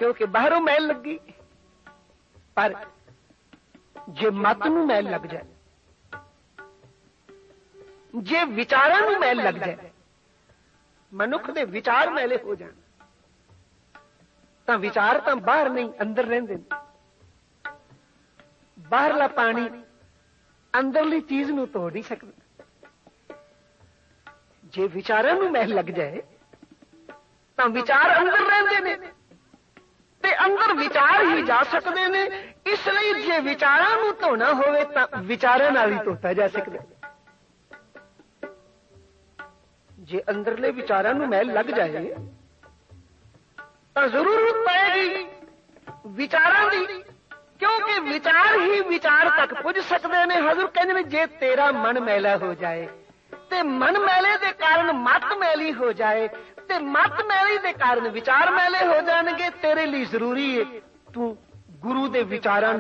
क्योंकि बाहरों मैल लगी। पर जे मत नूं मैल लग जाए, जे विचारां नूं मैल लग जाए, मनुख दे विचार मैले हो जाण, तां विचार तां बाहर नहीं अंदर रहिंदे ने। बाहरला पानी अंदरली चीज नूं धो नहीं सकदा। जे विचारां नूं मैल लग जाए तां विचार अंदर रहिंदे ने ते अंदर विचार ही जा सकदे ने। इसलिए जे विचारां नूं धोना होवे तां विचारां नाल ही धोता जा सकदा। जे अंदरले विचारां नूं मैल लग जाए तां जरूरत पएगी विचारां दी, क्योंकि विचार ही विचार तक पुज सकते हैं। हजूर कहते हैं जे तेरा मन मैला हो जाए ते मन मैले दे कारण मत मैली हो जाए ते मत मैली दे कारण विचार मैले हो जाएंगे। तेरे लिए जरूरी है तू गुरु दे विचारां